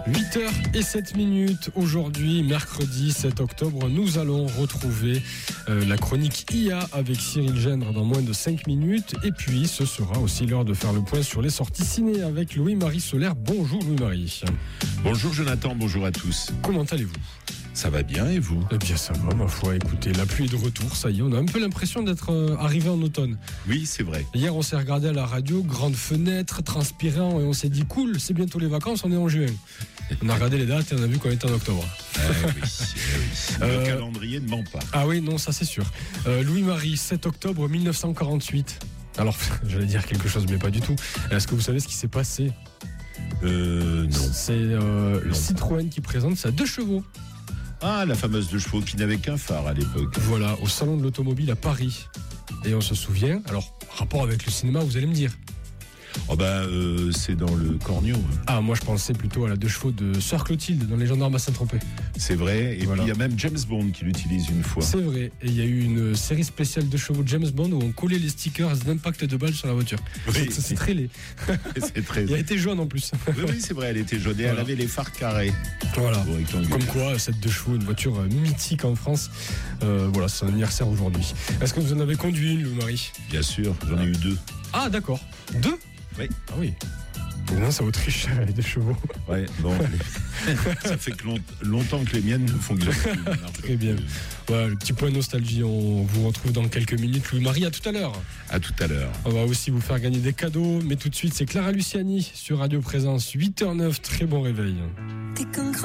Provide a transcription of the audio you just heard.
8h07 aujourd'hui, mercredi 7 octobre, nous allons retrouver la chronique IA avec Cyril Gendre dans moins de 5 minutes. Et puis, ce sera aussi l'heure de faire le point sur les sorties ciné avec Louis-Marie Solaire. Bonjour Louis-Marie. Bonjour Jonathan, bonjour à tous. Comment allez-vous ? Ça va bien et vous ? Eh bien ça va, ma foi. Écoutez, la pluie est de retour, ça y est, on a un peu l'impression d'être arrivé en automne. Oui, c'est vrai. Hier, on s'est regardé à la radio, grande fenêtre, transpirant, et on s'est dit cool, c'est bientôt les vacances, on est en juin. On a regardé les dates et on a vu qu'on était en octobre. Oui. Le calendrier ne ment pas. Ah oui, non, ça c'est sûr. Louis-Marie, 7 octobre 1948. Alors, j'allais dire quelque chose, mais pas du tout. Est-ce que vous savez ce qui s'est passé ? Non. C'est le Citroën qui présente sa 2 chevaux. Ah, la fameuse 2 chevaux qui n'avait qu'un phare à l'époque. Voilà, au salon de l'automobile à Paris. Et on se souvient, alors, rapport avec le cinéma, vous allez me dire. C'est dans le Cornio. Ah, moi je pensais plutôt à la 2 chevaux de Sœur Clotilde dans Les Gendarmes à Saint-Tropez. C'est vrai, et voilà. Puis il y a même James Bond qui l'utilise une fois. C'est vrai, et il y a eu une série spéciale 2 chevaux de James Bond où on collait les stickers d'impact de balles sur la voiture. Oui. C'est très laid. C'est très... Il a été jaune en plus. Oui, c'est vrai, elle était jaune et Voilà. Elle avait les phares carrés. Voilà. Comme quoi, cette 2 chevaux, une voiture mythique en France. Voilà, c'est un anniversaire aujourd'hui. Est-ce que vous en avez conduit une, Louis-Marie ? Bien sûr, j'en ai eu 2. Ah, d'accord. 2 ? Oui. Ah oui. Non, ça vaut très cher les 2 chevaux. Ouais, bon, ça fait longtemps que les miennes ne fonctionnent plus. Très bien. Voilà, le petit point nostalgie, on vous retrouve dans quelques minutes. Louis-Marie, à tout à l'heure. À tout à l'heure. On va aussi vous faire gagner des cadeaux, mais tout de suite, c'est Clara Luciani sur Radio Présence, 8h09, très bon réveil.